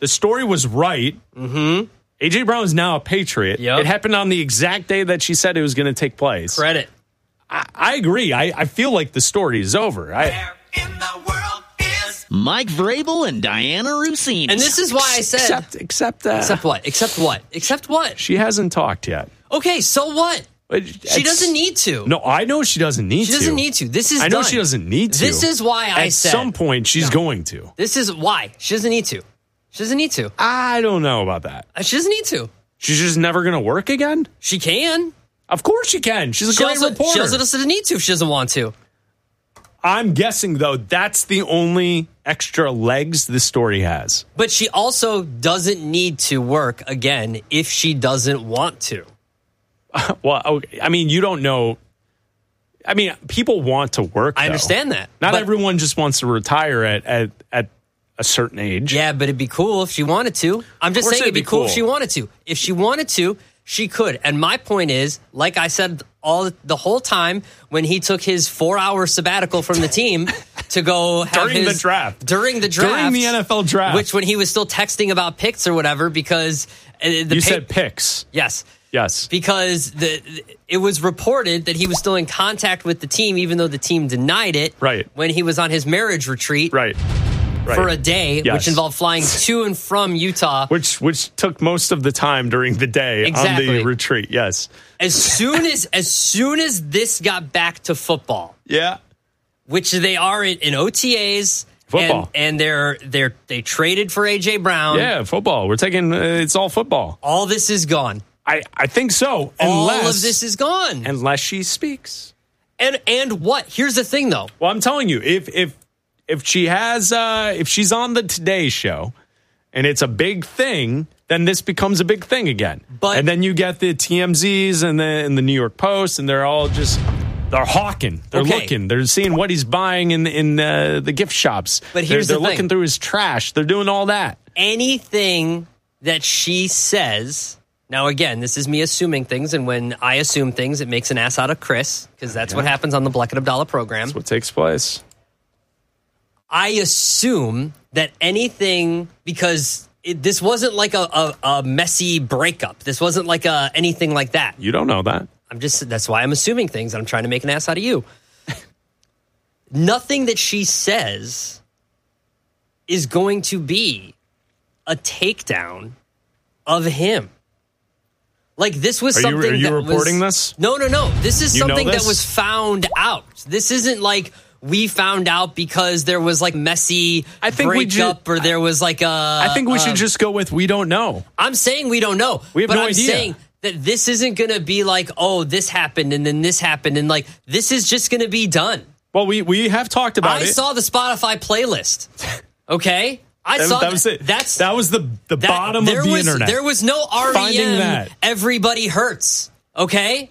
The story was right. Mm-hmm. A.J. Brown is now a Patriot. Yep. It happened on the exact day that she said it was going to take place. Credit. I agree. I feel like the story is over. Where in the world is Mike Vrabel and Diana Rossini. And this is why I said... Except what? Except what? Except what? She hasn't talked yet. Okay, so what? She doesn't need to. No, I know she doesn't need to. She doesn't need to. This is I know done. she doesn't need to. This is why I said... At some point, she's going to. This is why. She doesn't need to. She doesn't need to. I don't know about that. She doesn't need to. She's just never going to work again? She can. Of course she can. She's a great reporter. She also doesn't need to if she doesn't want to. I'm guessing, though, that's the only extra legs this story has. But she also doesn't need to work again if she doesn't want to. Well, okay. I mean, you don't know. I mean, people want to work, I understand that. Not but, everyone just wants to retire at a certain age. Yeah, but it'd be cool if she wanted to. I'm just saying it'd be cool if she wanted to. If she wanted to, she could. And my point is, like I said the whole time when he took his 4-hour sabbatical from the team to go have during the draft. During the NFL draft. Which when he was still texting about picks or whatever because... You said picks. Yes. Yes. Because it was reported that he was still in contact with the team even though the team denied it. Right. When he was on his marriage retreat. Right. For a day, yes. which involved flying to and from Utah. Which took most of the time during the day on the retreat, yes. As soon as this got back to football. Yeah. Which they are in OTAs. Football. And they traded for A.J. Brown. Yeah, football. We're taking, it's all football. All this is gone. I think so. All of this is gone. Unless she speaks. And what? Here's the thing, though. Well, I'm telling you, if she has, if she's on the Today Show and it's a big thing, then this becomes a big thing again. And then you get the TMZs and the New York Post, and they're all just, they're hawking. They're looking. They're seeing what he's buying in the gift shops. But here's they're the thing. looking through his trash. They're doing all that. Anything that she says... Now, again, this is me assuming things, and when I assume things, it makes an ass out of Chris, because that's what happens on the Bleck and Abdallah program. That's what takes place. I assume that anything, because this wasn't like a messy breakup. This wasn't like anything like that. You don't know that. That's why I'm assuming things, and I'm trying to make an ass out of you. Nothing that she says is going to be a takedown of him. Like, this was something Are you reporting this? No. This is something this? that was found out. This isn't like we found out because there was like messy breakup or there was like a... I think we should just go with we don't know. I'm saying we don't know. We have no I'm idea. saying that this isn't going to be like, oh, this happened and then this happened. And like, this is just going to be done. Well, we have talked about it. I saw the Spotify playlist. Okay? That was it. That was the bottom of the internet. There was no Finding REM. that. Everybody hurts. Okay.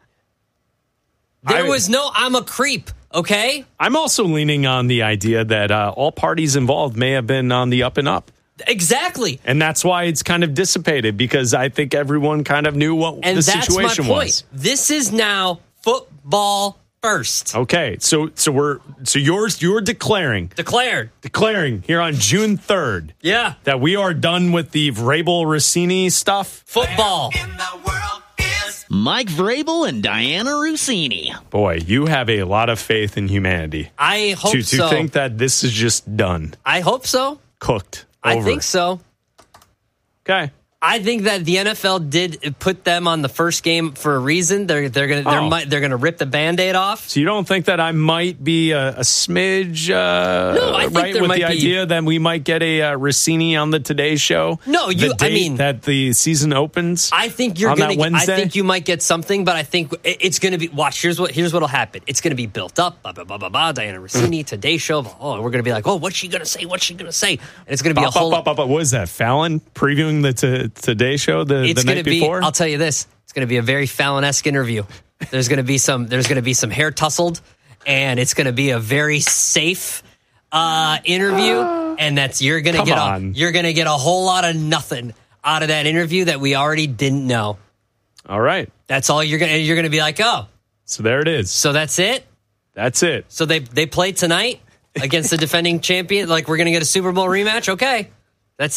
There was no I'm a creep. Okay. I'm also leaning on the idea that all parties involved may have been on the up and up. Exactly. And that's why it's kind of dissipated, because I think everyone kind of knew what the situation that's my point. was. This is now football first. Okay, so you're declaring here on June 3rd. Yeah, that we are done with the Vrabel Rossini stuff. Football. in the world is Mike Vrabel and Diana Rossini. Boy, you have a lot of faith in humanity. I hope to so. think that this is just done. I hope so. Cooked. I over. think so. Okay. I think that the NFL did put them on the first game for a reason. They're gonna rip the Band-Aid off. So you don't think that I might be a smidge no, I think right there with might the be. idea that we might get a Rossini on the Today Show? No, that the season opens. I think on that Wednesday? I think you might get something, but I think it's going to be. Watch. Here's what'll happen. It's going to be built up. Blah blah blah blah blah. Diana Rossini, Today Show. Oh, we're going to be like, oh, what's she going to say? What's she going to say? And it's going to be a whole. What is that? Fallon previewing the Today Show the night before? I'll tell you this. It's going to be a very Fallon-esque interview. There's going to be some hair tussled, and it's going to be a very safe interview. And you're going to get a whole lot of nothing out of that interview that we already didn't know. All right. That's all you're going to be like, oh. So there it is. So that's it? That's it. So they play tonight against the defending champion? Like, we're going to get a Super Bowl rematch? Okay.